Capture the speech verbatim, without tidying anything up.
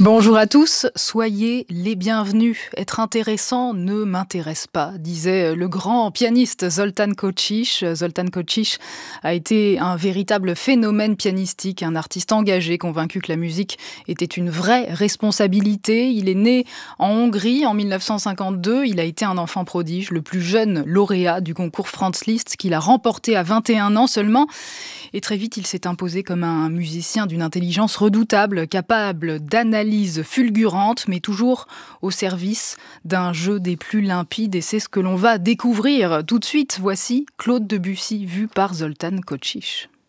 Bonjour à tous, soyez les bienvenus. Être intéressant ne m'intéresse pas, disait le grand pianiste Zoltán Kocsich. Zoltán Kocsich a été un véritable phénomène pianistique, un artiste engagé, convaincu que la musique était une vraie responsabilité. Il est né en Hongrie en mille neuf cent cinquante-deux. Il a été un enfant prodige, le plus jeune lauréat du concours Franz Liszt qu'il a remporté à vingt et un ans seulement. Et très vite, il s'est imposé comme un musicien d'une intelligence redoutable, capable d'analyse fulgurante, mais toujours au service d'un jeu des plus limpides. Et c'est ce que l'on va découvrir tout de suite. Voici Claude Debussy, vu par Zoltán Kocsich.